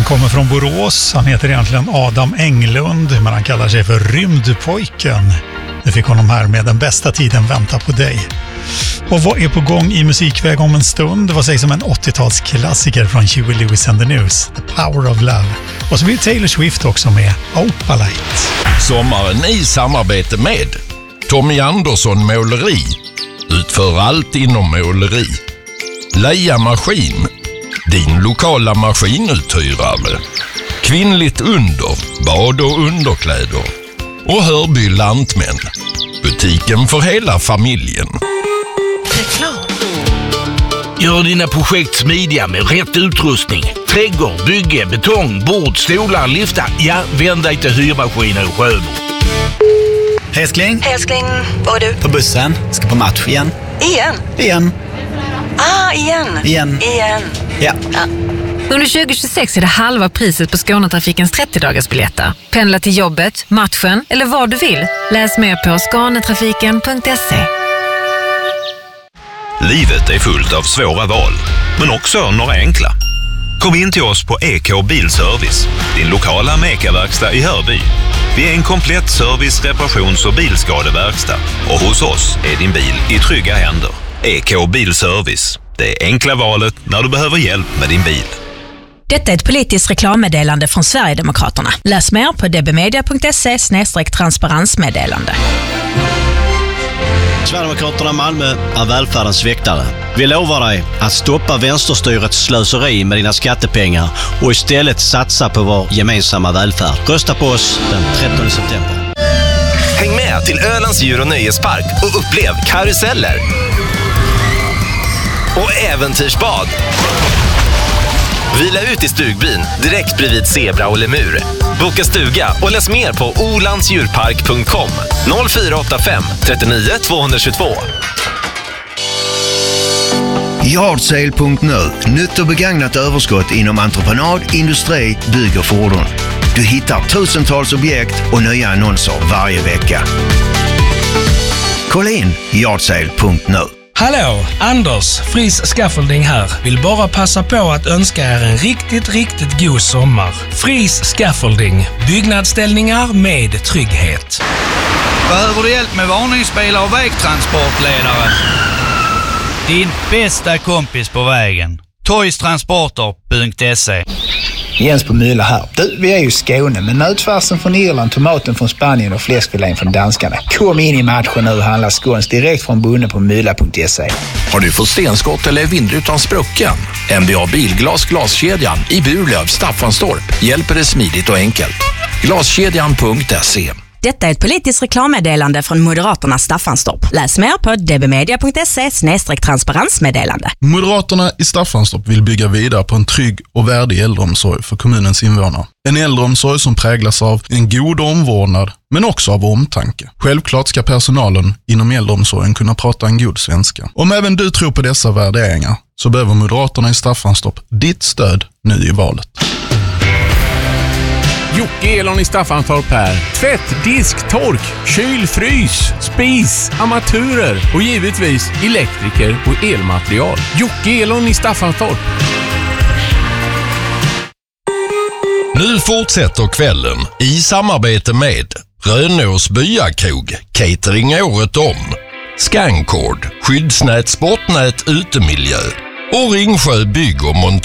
Han kommer från Borås. Han heter egentligen Adam Englund, men han kallar sig för Rymdpojken. Nu fick honom här med Den bästa tiden väntar på dig. Och vad är på gång i musikväg om en stund? Vad sägs om en 80-talsklassiker från Huey Lewis and the News, The Power of Love. Och så blir Taylor Swift också med Opalite. Sommaren i samarbete med Tommy Andersson Måleri. Utför allt inom måleri. Leia Maskin, din lokala maskinuthyrare. Kvinnligt under, bad och underkläder. Och Hörby Lantmän, butiken för hela familjen. Gör dina projekt smidiga med rätt utrustning. Trädgård, bygge, betong, bord, stolar, liftar. Ja, vänd dig till Hyrmaskiner och Sjöbo. Älskling, vad är du? på bussen. Ska på match igen. Igen? Igen. Igen. Ja. Under 2026 är det halva priset på Skånetrafikens 30-dagarsbiljetter. Pendla till jobbet, matchen eller vad du vill. Läs mer på skanetrafiken.se. Livet är fullt av svåra val, men också några enkla. Kom in till oss på EK Bilservice, din lokala Meka-verkstad i Hörby. Vi är en komplett service-, reparations- och bilskadeverkstad. Och hos oss är din bil i trygga händer. EK Bilservice, det enkla valet när du behöver hjälp med din bil. Detta är ett politiskt reklammeddelande från Sverigedemokraterna. Läs mer på dbmedia.se/transparensmeddelande. Sverigedemokraterna Malmö är välfärdens väktare. Vi lovar dig att stoppa vänsterstyrets slöseri med dina skattepengar och istället satsa på vår gemensamma välfärd. Rösta på oss den 13 september. Häng med till Ölands djur- och nöjespark och upplev karuseller och äventyrsbad. Vila ut i stugbyn direkt bredvid zebra och lemur. Boka stuga och läs mer på olandsdjurpark.com 0485 39 222. Yardsale.nu. Nytt och begagnat överskott inom entreprenad, industri, bygg och fordon. Du hittar tusentals objekt och nya annonser varje vecka. Kolla in Yardsale.nu. Hallå, Anders, Fris Scaffolding här. Vill bara passa på att önska er en riktigt god sommar. Fris Scaffolding, byggnadsställningar med trygghet. Behöver du hjälp med varningsbilar och vägtransportledare? Din bästa kompis på vägen. Toystransporter.se. Jens på Mylla här. Du, vi är ju i Skåne, men nötfärsen från Irland, tomaten från Spanien och fläskfilén från danskarna. Kom in i matchen nu och handla skåns direkt från bonden på mylla.se. Har du fått stenskott eller vindrutan sprucken? MBA Bilglas Glaskedjan i Burlöv, Staffanstorp hjälper dig smidigt och enkelt. Glaskedjan.se. Detta är ett politiskt reklammeddelande från Moderaterna Staffanstorp. Läs mer på dbmedia.se/transparensmeddelande. Moderaterna i Staffanstorp vill bygga vidare på en trygg och värdig äldreomsorg för kommunens invånare. En äldreomsorg som präglas av en god omvårdnad, men också av omtanke. Självklart ska personalen inom äldreomsorgen kunna prata en god svenska. Om även du tror på dessa värderingar så behöver Moderaterna i Staffanstorp ditt stöd nu i valet. Jocke Elon i Staffanstorp här. Tvätt, disk, tork, kyl, frys, spis, armaturer och givetvis elektriker och elmaterial. Jocke Elon i Staffanstorp. Nu fortsätter kvällen i samarbete med Rönås Byakrog, catering året om, Scancord, skyddsnät, sportnät, utemiljö och Ringsjö bygg och montör.